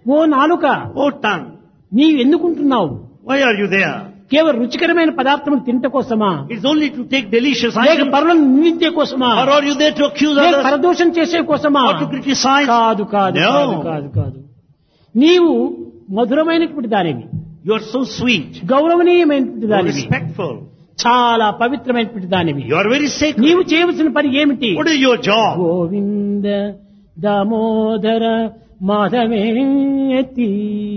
ఓ నాలుక, Oh tongue, నీవు ఎందుకుంటున్నావు? why are you there? కేవలం రుచికరమైన పదార్థములు తింట కోసమా, It's only to take delicious లేక items. పరులను నిందించే కోసమా, Or are you there to accuse లేక others? పరదోషం చేసే కోసమా? Or to criticize? కాదు కాదు No. కాదు కాదు కాదు. నీవు మధురమైనటువంటి దానివి, You are so sweet. గౌరవనీయమైనటువంటి You are దానివి, respectful. చాలా పవిత్రమైనటువంటి దానివి. You are very sacred. నీవు చేయవలసిన పని ఏమిటి? What is your job? Govinda Damodara మాధవేతి.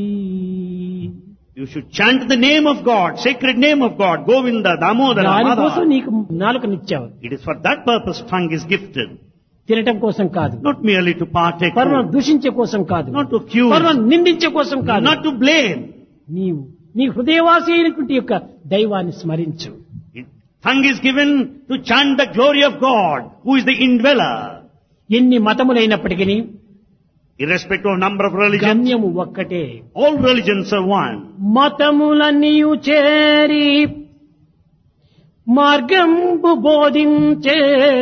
You should chant the name of God, sacred name of God, Govinda, Damodara, దానికోసం Madhava. నీకు నాలుకనిచ్చావు, It is for that purpose tongue is gifted. తినటం కోసం కాదు, Not merely to partake, పరులను దూషించే కోసం కాదు, not to accuse, పరులను నిందించే కోసం కాదు. not to blame. నీవు నీ హృదయవాసి అయినటువంటి యొక్క దైవాన్ని స్మరించు. Tongue is given to chant the glory of God, who is the indweller. ఎన్ని మతములైనప్పటికీ Irrespective of number of religions, గమ్యము ఒక్కటే. all religions are one. మతములన్నీయు చేరి మార్గంబు బోధించే,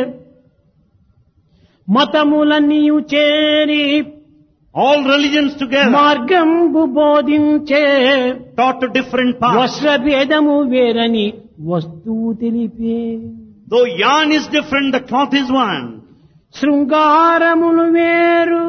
మతములన్నీయు చేరి All religions together మార్గంబు బోధించే, taught to different paths. వస్త్రభేదము వేరని వస్తువు తెలిపే, Though yarn is different, the cloth is one. శృంగారములు వేరు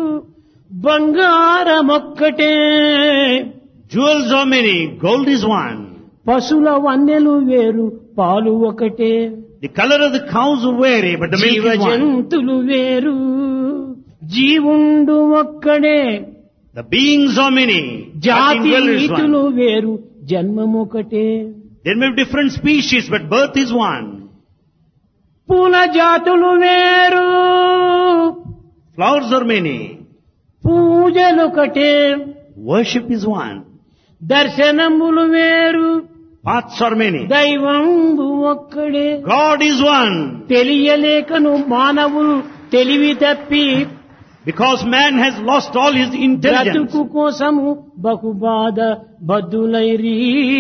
బంగారమొక్కటే, Jewels are many, gold is one. పశుల వన్నెలు వేరు పాలు ఒకటే, The color of the cows vary, but the milk is one. జీవజంతులు వేరు జీవుండు ఒక్కడే, The beings are many, but the జాతి indweller is నీతులు one. వేరు జన్మమొకటే, There may be different species, but birth is one. పూల జాతులు వేరు Flowers are many, పూజలొకటే, worship is one. దర్శనములు వేరు Paths are many. దైవంబు ఒక్కడే. God is one. తెలియలేకను మానవులు తెలివి తప్పి Because man has lost all his intelligence. బ్రతుకు కోసము బహుబాధ బద్దులైరీ,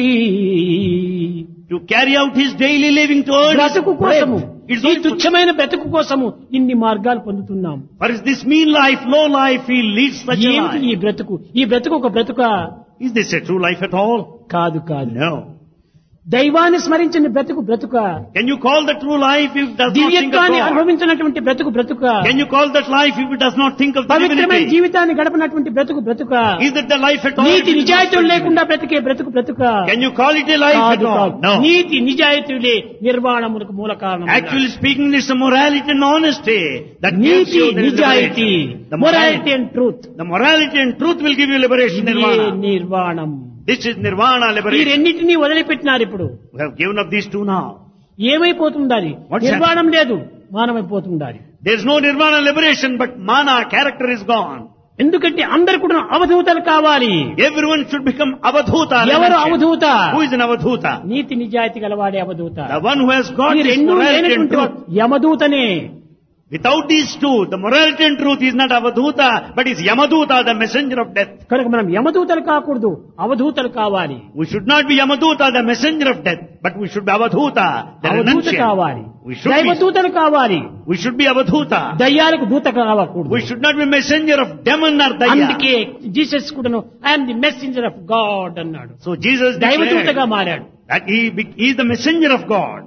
To carry out his daily living to earn his బ్రతుకు కోసము, bread. It's ఈ only for- తుచ్చమైన బ్రతుకు కోసము ఇన్ని మార్గాలు పొందుతున్నాం. For this mean life, low life, he leads such a ఏమిటి ఈ life. బ్రతుకు? ఈ బ్రతుకు ఒక బ్రతుక Is this a true life at all? కాదు కాదు. No. దైవాన్ని స్మరించిన బ్రతుకు బ్రతుక, Can you call that true life if it does not think of దివ్యత్వాన్ని God? అనుభవించినటువంటి బ్రతుకు బ్రతుక, Can you call that life if it does not think of the పవిత్రమైన divinity? జీవితాన్ని గడపనటువంటి బ్రతుకు బ్రతుక, Is that the life at all? if NITI it is not నిజాయితీలు spiritual? లేకుండా బ్రతికే బ్రతుకు బ్రతుక Can you call it a life at కాదు all? కాదు. No. నీతి నిజాయితీలే నిర్వాణములకు మూల కారణం. Actually speaking, it's the morality and honesty that gives NITI you the నిజాయితీ, liberation. The morality and truth, the morality and truth will give you liberation, ఇదే nirvana. నిర్వాణం. This is nirvana ఈ liberation. రెండింటినీ వదిలిపెట్టినారు. ఇప్పుడు We have given up these two now. ఏమైపోతుండాలి? What's నిర్వాణం లేదు, మానమైపోతుండాలి. There's no nirvana liberation, but mana, character is gone. ఎందుకంటే అందరు కూడా అవధూతలు కావాలి. Everyone should become avadhuta. ఎవరు అవధూత? Who is an avadhuta? నీతి నిజాయితీ గలవాడే అవధూత. The one who has got ఈ this రెండు morality and లేనటువంటి truth. వాడు యమదూతనే. Without these two, the morality and truth is not avadhuta, but is yamadhuta, the messenger of death. కనుక మనం యమదూతలు కాకూడదు, అవధూతలు కావాలి. We should not be yamadhuta, the messenger of death, but we should be avadhuta, the Avadhuta renunciant. కావాలి, We should be, దైవదూతలు కావాలి. we should be avadhuta. దయ్యాలకు దూత కావకూడదు. We should not be messenger of demon or daya. అందుకే Jesus కూడాను I'm the messenger of God అన్నాడు. So Jesus దైవదూతగా declared మారాడు. that he is the messenger of God.